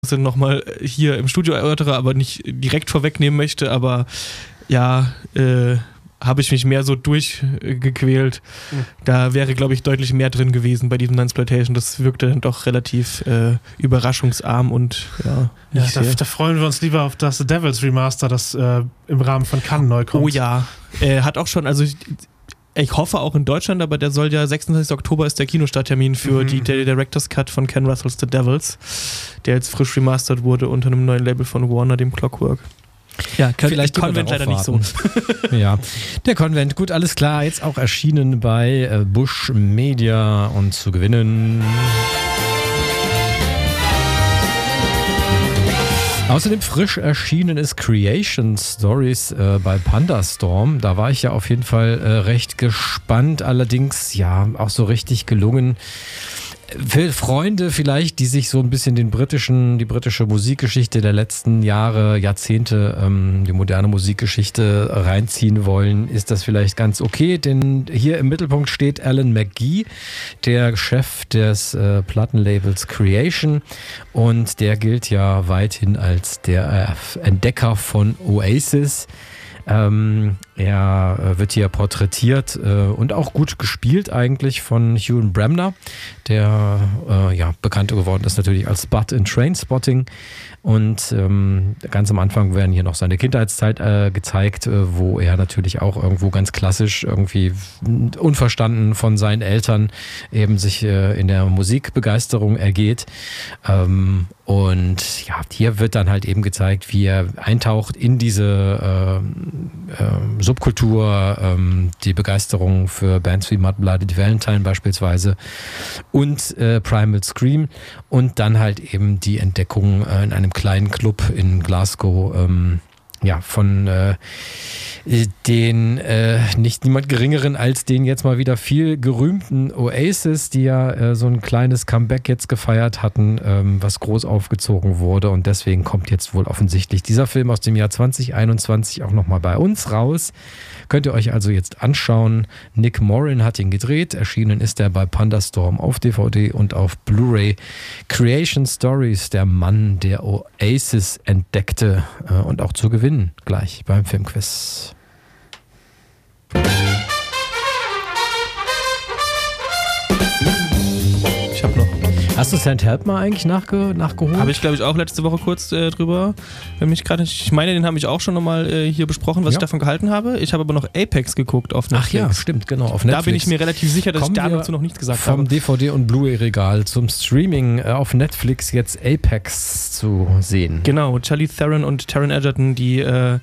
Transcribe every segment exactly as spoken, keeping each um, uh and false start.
nochmal hier im Studio erörtere, aber nicht direkt vorwegnehmen möchte, aber ja, äh, habe ich mich mehr so durchgequält. Mhm. Da wäre, glaube ich, deutlich mehr drin gewesen bei diesem Nunsploitation. Das wirkte dann doch relativ äh, überraschungsarm und ja. Ja, da, da freuen wir uns lieber auf das Devil's Remaster, das äh, im Rahmen von Cannes neu kommt. Oh ja, äh, hat auch schon, also ich, ich hoffe auch in Deutschland, aber der soll ja, sechsundzwanzigster Oktober ist der Kinostarttermin für mhm. die der Director's Cut von Ken Russells The Devils, der jetzt frisch remastert wurde unter einem neuen Label von Warner, dem Clockwork. Ja, vielleicht Konvent leider nicht so. Ja, der Konvent, gut, alles klar, jetzt auch erschienen bei äh, Busch Media und zu gewinnen. Außerdem frisch erschienen ist Creation Stories äh, bei Pandastorm. Da war ich ja auf jeden Fall äh, recht gespannt, allerdings ja auch so richtig gelungen. Für Freunde vielleicht, die sich so ein bisschen den britischen, die britische Musikgeschichte der letzten Jahre, Jahrzehnte, ähm, die moderne Musikgeschichte reinziehen wollen, ist das vielleicht ganz okay, denn hier im Mittelpunkt steht Alan McGee, der Chef des äh, Plattenlabels Creation, und der gilt ja weithin als der äh, Entdecker von Oasis. Ähm, er wird hier porträtiert äh, und auch gut gespielt eigentlich von Ewan Bremner, der äh, ja bekannt geworden ist natürlich als Bud in Trainspotting. Und ähm, ganz am Anfang werden hier noch seine Kindheitszeit äh, gezeigt, äh, wo er natürlich auch irgendwo ganz klassisch irgendwie unverstanden von seinen Eltern eben sich äh, in der Musikbegeisterung ergeht. Ähm, und ja, hier wird dann halt eben gezeigt, wie er eintaucht in diese äh, äh, Subkultur, äh, die Begeisterung für Bands wie Mud Blooded Valentine beispielsweise und äh, Primal Scream und dann halt eben die Entdeckung äh, in einem kleinen Club in Glasgow, ähm, ja, von äh, den äh, nicht niemand geringeren als den jetzt mal wieder viel gerühmten Oasis, die ja äh, so ein kleines Comeback jetzt gefeiert hatten, ähm, was groß aufgezogen wurde, und deswegen kommt jetzt wohl offensichtlich dieser Film aus dem Jahr zwanzig einundzwanzig auch nochmal bei uns raus. Könnt ihr euch also jetzt anschauen. Nick Morin hat ihn gedreht. Erschienen ist er bei Pandastorm auf D V D und auf Blu-ray. Creation Stories, der Mann, der Oasis entdeckte äh, und auch zu gewinnen gleich beim Filmquiz. Ich hab noch. Hast du Saint Help mal eigentlich nachge- nachgeholt? Habe ich, glaube ich, auch letzte Woche kurz äh, drüber. Wenn mich gerade, ich meine, den habe ich auch schon nochmal äh, hier besprochen, was ja. ich davon gehalten habe. Ich habe aber noch Apex geguckt auf Netflix. Ach ja, stimmt, genau, auf Netflix. Da bin ich mir relativ sicher, dass Kommen ich dazu noch nichts gesagt vom habe. Vom D V D- und Blu-ray-Regal zum Streaming äh, auf Netflix jetzt Apex zu sehen. Genau, Charlie Theron und Taron Egerton, die äh,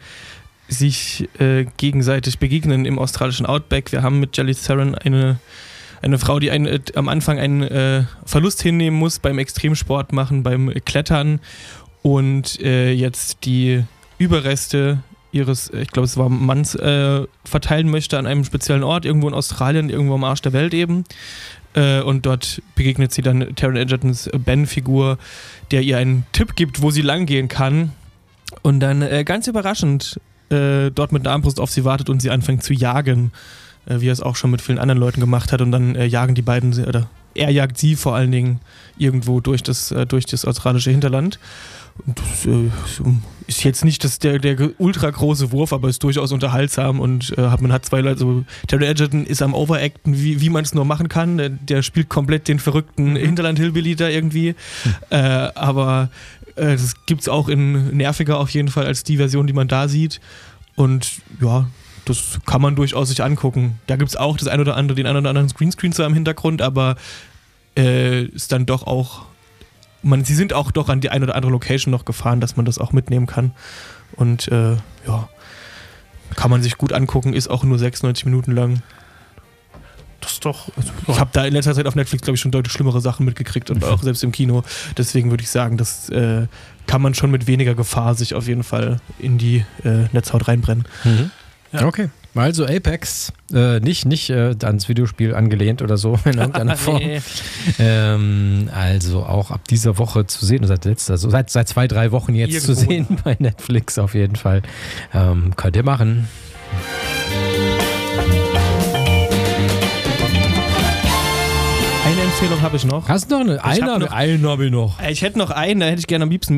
sich äh, gegenseitig begegnen im australischen Outback. Wir haben mit Charlie Theron eine Eine Frau, die einen, äh, am Anfang einen äh, Verlust hinnehmen muss beim Extremsport machen, beim Klettern und äh, jetzt die Überreste ihres, ich glaube es war Manns, äh, verteilen möchte an einem speziellen Ort, irgendwo in Australien, irgendwo am Arsch der Welt eben. Äh, und dort begegnet sie dann Taron Egertons Ben-Figur, der ihr einen Tipp gibt, wo sie lang gehen kann. Und dann äh, ganz überraschend äh, dort mit der Armbrust auf sie wartet und sie anfängt zu jagen, wie er es auch schon mit vielen anderen Leuten gemacht hat, und dann äh, jagen die beiden, oder er jagt sie vor allen Dingen irgendwo durch das, äh, durch das australische Hinterland. Und das äh, ist jetzt nicht das, der, der ultra große Wurf, aber ist durchaus unterhaltsam und äh, man hat zwei Leute, also Taron Egerton ist am Overacten, wie, wie man es nur machen kann. Der, der spielt komplett den verrückten Hinterland-Hillbilly da irgendwie. Hm. Äh, aber äh, das gibt es auch in nerviger auf jeden Fall als die Version, die man da sieht. Und ja, das kann man durchaus sich angucken. Da gibt es auch das ein oder andere, den einen oder anderen Greenscreen so im Hintergrund, aber äh, ist dann doch auch, man, sie sind auch doch an die ein oder andere Location noch gefahren, dass man das auch mitnehmen kann. Und äh, ja, kann man sich gut angucken, ist auch nur sechsundneunzig Minuten lang. Das ist doch. Also, ich habe da in letzter Zeit auf Netflix, glaube ich, schon deutlich schlimmere Sachen mitgekriegt und auch selbst im Kino. Deswegen würde ich sagen, das äh, kann man schon mit weniger Gefahr sich auf jeden Fall in die äh, Netzhaut reinbrennen. Mhm. Ja. Okay, also Apex, äh, nicht, nicht äh, ans Videospiel angelehnt oder so in irgendeiner Form. Nee. Ähm, also auch ab dieser Woche zu sehen, seit letzter, also seit, seit zwei, drei Wochen jetzt Irgendwo. zu sehen bei Netflix auf jeden Fall. Ähm, könnt ihr machen. Filmempfehlung habe ich noch. Hast du noch eine? Ich hab Eine, noch- einen habe ich noch. Ich hätte noch einen, da hätte ich gerne am liebsten